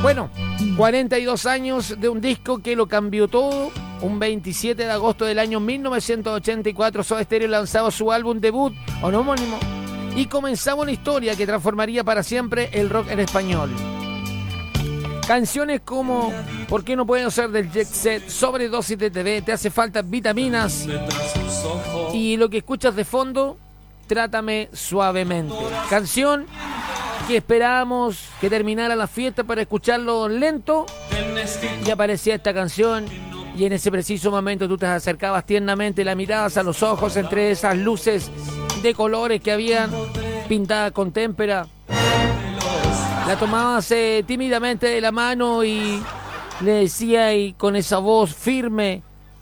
Bueno, 42 años de un disco que lo cambió todo. Un 27 de agosto del año 1984, Soda Stereo lanzaba su álbum debut homónimo y comenzaba una historia que transformaría para siempre el rock en español. Canciones como ¿Por qué no puedo ser del Jet Set?, Sobredosis de TV, Te hace falta vitaminas, y lo que escuchas de fondo, Trátame suavemente. Canción que esperábamos que terminara la fiesta para escucharlo lento, y aparecía esta canción, y en ese preciso momento tú te acercabas tiernamente, la mirabas a los ojos entre esas luces de colores que habían pintadas con témpera. La tomabas tímidamente de la mano y le decía, y con esa voz firme,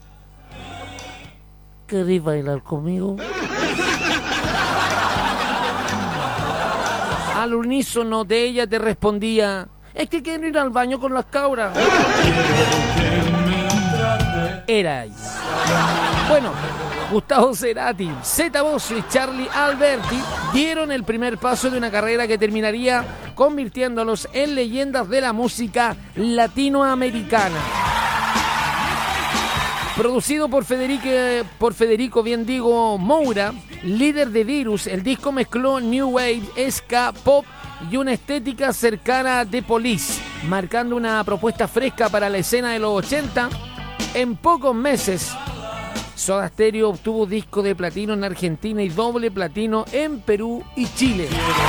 ¿querés bailar conmigo? Al unísono de ella te respondía, es que quiero ir al baño con las cabras. Era ella. Bueno, Gustavo Cerati, Zeta Bosio y Charlie Alberti dieron el primer paso de una carrera que terminaría convirtiéndolos en leyendas de la música latinoamericana. Producido por Federico Moura, líder de Virus, el disco mezcló New Wave, ska, pop y una estética cercana de Police, marcando una propuesta fresca para la escena de los 80. En pocos meses, Soda Stereo obtuvo disco de platino en Argentina y doble platino en Perú y Chile.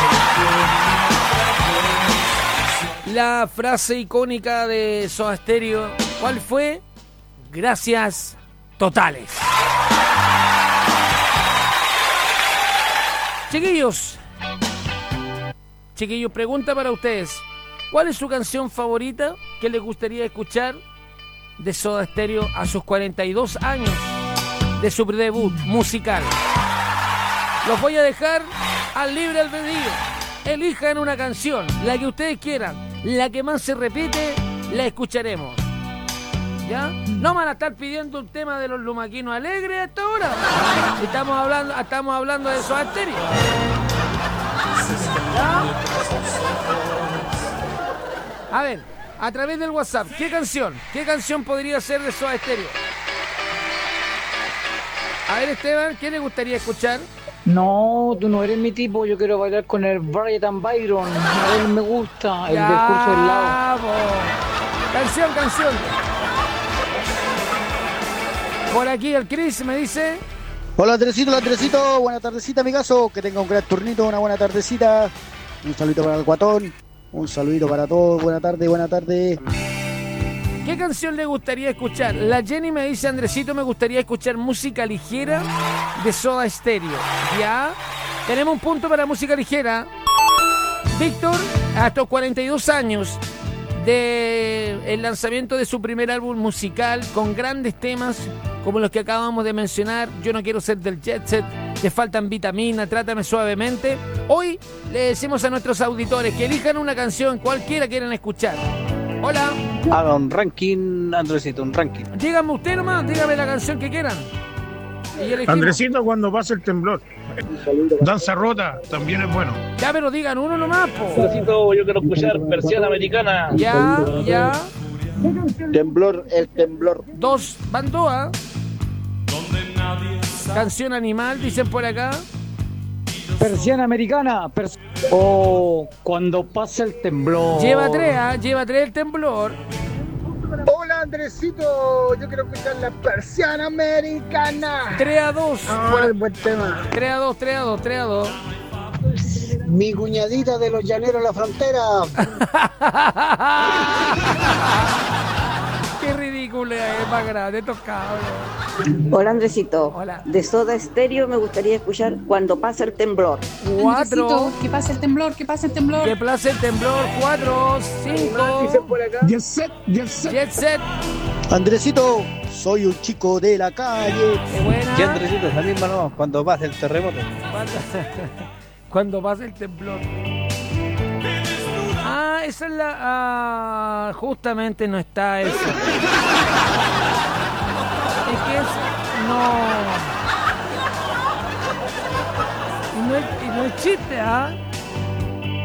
La frase icónica de Soda Stereo, ¿cuál fue? Gracias totales. Chiquillos, pregunta para ustedes. ¿Cuál es su canción favorita que les gustaría escuchar de Soda Stereo a sus 42 años de su debut musical? Los voy a dejar al libre albedrío. Elijan una canción, la que ustedes quieran, la que más se repite, la escucharemos. ¿Ya? No van a estar pidiendo un tema de los lumaquinos alegres a esta hora. Estamos hablando de Soda Stereo. ¿Ya? A ver, a través del WhatsApp, ¿qué canción podría ser de Soda Stereo? A ver, Esteban, ¿qué le gustaría escuchar? No, tú no eres mi tipo, yo quiero bailar con el Brian Byron. A él me gusta, el del curso del lado. Canción. Por aquí el Chris me dice... Hola Andresito, buena tardecita amigazo, que tenga un gran turnito, una buena tardecita. Un saludito para el Guatón, un saludito para todos, buena tarde. ¿Qué canción le gustaría escuchar? La Jenny me dice, Andresito, me gustaría escuchar música ligera de Soda Stereo. Ya, tenemos un punto para música ligera. Víctor, a estos 42 años del lanzamiento de su primer álbum musical, con grandes temas como los que acabamos de mencionar, Yo no quiero ser del Jet Set, Te faltan vitaminas, Trátame suavemente. Hoy le decimos a nuestros auditores que elijan una canción, cualquiera quieran escuchar. Hola. Haga un ranking, Andresito, un ranking. Dígame usted nomás, dígame la canción que quieran. Andresito, cuando pasa el temblor. Danza Rota también es bueno. Ya, pero digan uno nomás, po. Andresito, yo quiero escuchar Persiana Americana. Ya. Temblor, el temblor. 2, Bandoa. Canción Animal, dicen por acá. Persiana Americana. O Cuando pasa el temblor. Lleva 3 el temblor. Hola Andresito, yo quiero escuchar la Persiana Americana. 3-2. Buen tema. 3-2. Mi cuñadita de los llaneros de la frontera. Qué ridículo es más grande estos cabros. Hola Andresito. Hola. De Soda Stereo me gustaría escuchar Cuando pasa el temblor. 4. Que pase el temblor. Que pase el temblor. 4, 5. Jet Set. Andresito, soy un chico de la calle. Qué buena. Ya, Andresito, esa misma no, cuando pase el terremoto. Cuando pase el temblor. Esa es la... justamente no está esa. Es que no es chiste,